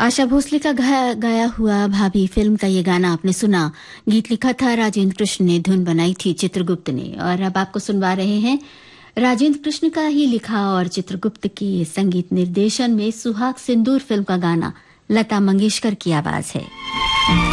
आशा भोसले का गाया हुआ भाभी फिल्म का ये गाना आपने सुना। गीत लिखा था राजेंद्र कृष्ण ने, धुन बनाई थी चित्रगुप्त ने। और अब आपको सुनवा रहे हैं राजेंद्र कृष्ण का ही लिखा और चित्रगुप्त की संगीत निर्देशन में सुहाग सिंदूर फिल्म का गाना। लता मंगेशकर की आवाज है।